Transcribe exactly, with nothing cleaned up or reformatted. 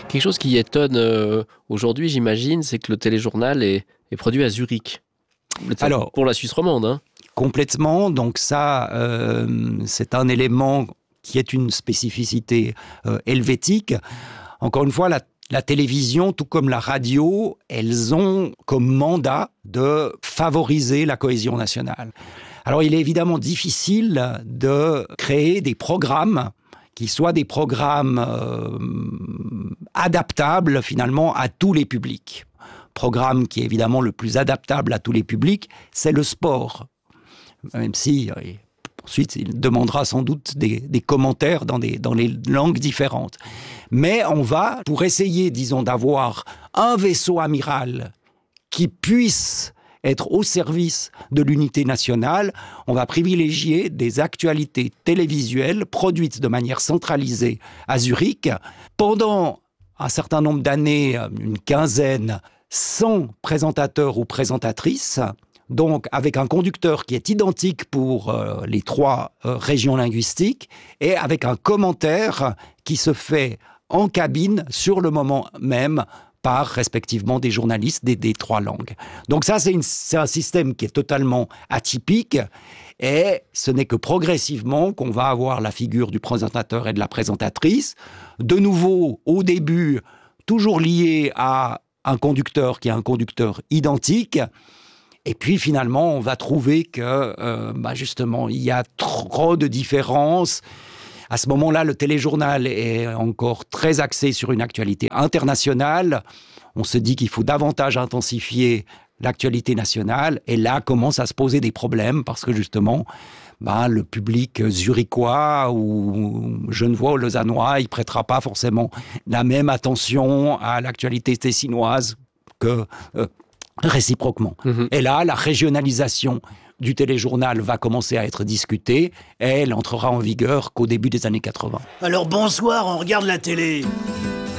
Quelque chose qui étonne euh, aujourd'hui, j'imagine, c'est que le téléjournal est, est produit à Zurich. Alors, pour la Suisse romande. Hein. Complètement. Donc ça, euh, c'est un élément qui est une spécificité euh, helvétique. Encore une fois, la, la télévision, tout comme la radio, elles ont comme mandat de favoriser la cohésion nationale. Alors, il est évidemment difficile de créer des programmes qui soient des programmes euh, adaptables, finalement, à tous les publics. Programme qui est évidemment le plus adaptable à tous les publics, c'est le sport. Même si, euh, ensuite, il demandera sans doute des, des commentaires dans, des, dans les langues différentes. Mais on va, pour essayer, disons, d'avoir un vaisseau amiral qui puisse être au service de l'unité nationale, on va privilégier des actualités télévisuelles produites de manière centralisée à Zurich pendant un certain nombre d'années, une quinzaine, sans présentateur ou présentatrice, donc avec un conducteur qui est identique pour euh, les trois euh, régions linguistiques et avec un commentaire qui se fait en cabine sur le moment même par respectivement des journalistes des, des trois langues. Donc ça, c'est, une, c'est un système qui est totalement atypique et ce n'est que progressivement qu'on va avoir la figure du présentateur et de la présentatrice. De nouveau, au début, toujours lié à un conducteur qui est un conducteur identique. Et puis finalement, on va trouver que euh, bah justement, il y a trop de différences. À ce moment-là, le téléjournal est encore très axé sur une actualité internationale. On se dit qu'il faut davantage intensifier l'actualité nationale. Et là, commencent à se poser des problèmes parce que justement, bah, le public zurichois ou genevois ou lausannois, il ne prêtera pas forcément la même attention à l'actualité tessinoise que euh, réciproquement. Mmh. Et là, la régionalisation du téléjournal va commencer à être discutée et elle entrera en vigueur qu'au début des années quatre-vingts. Alors bonsoir, on regarde la télé.